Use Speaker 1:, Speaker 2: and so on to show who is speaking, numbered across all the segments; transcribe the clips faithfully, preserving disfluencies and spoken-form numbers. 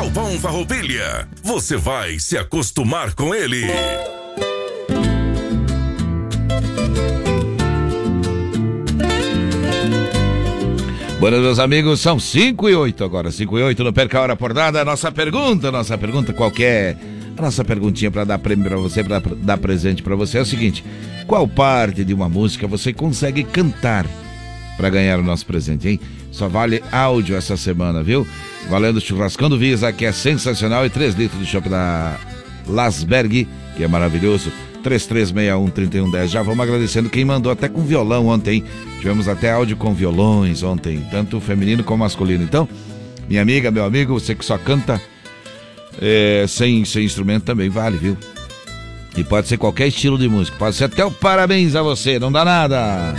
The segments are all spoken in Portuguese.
Speaker 1: Galpão Farroupilha. Você vai se acostumar com ele.
Speaker 2: Bueno, meus amigos, são cinco e oito agora, cinco e oito no Perca a Hora por Nada. Nossa pergunta, nossa pergunta qualquer, a nossa perguntinha para dar prêmio para você, para dar presente para você é o seguinte: qual parte de uma música você consegue cantar para ganhar o nosso presente, hein? Só vale áudio essa semana, viu? Valendo churrascão do Visa, que é sensacional, e três litros de chopp da Lasberg, que é maravilhoso. três três seis um, três um um zero. Já vamos agradecendo quem mandou até com violão ontem. Tivemos até áudio com violões ontem, tanto feminino como masculino. Então, minha amiga, meu amigo, você que só canta é, sem, sem instrumento também vale, viu? E pode ser qualquer estilo de música. Pode ser até o parabéns a você, não dá nada.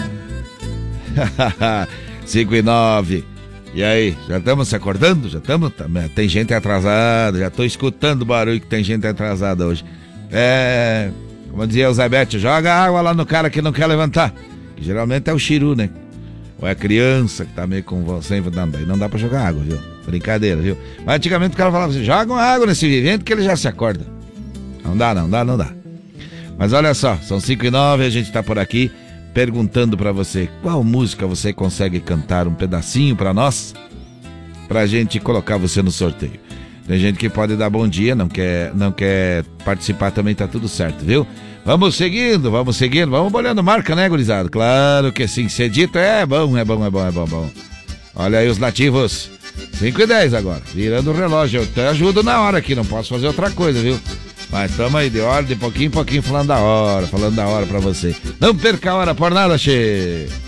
Speaker 2: cinco e nove. E aí, já estamos se acordando? Já estamos? Tem gente atrasada, já estou escutando o barulho que tem gente atrasada hoje. É... Como dizia o Zé Bete, joga água lá no cara que não quer levantar. Que geralmente é o Chiru, né? Ou é a criança que tá meio com você. Não, não dá pra jogar água, viu? Brincadeira, viu? Mas antigamente o cara falava assim: joga uma água nesse vivente que ele já se acorda. Não dá, não dá, não dá. Mas olha só, são cinco e nove, a gente tá por aqui perguntando pra você qual música você consegue cantar um pedacinho pra nós, pra gente colocar você no sorteio. Tem gente que pode dar bom dia, não quer, não quer participar também, tá tudo certo, viu? Vamos seguindo, vamos seguindo, vamos olhando marca, né, gurizada? Claro que sim, cedito é bom, é bom, é bom, é bom, bom. Olha aí os nativos, cinco e dez agora, virando o relógio, eu te ajudo na hora aqui, não posso fazer outra coisa, viu? Mas tamo aí de hora, de pouquinho em pouquinho, falando da hora, falando da hora pra você. Não perca a hora por nada, che.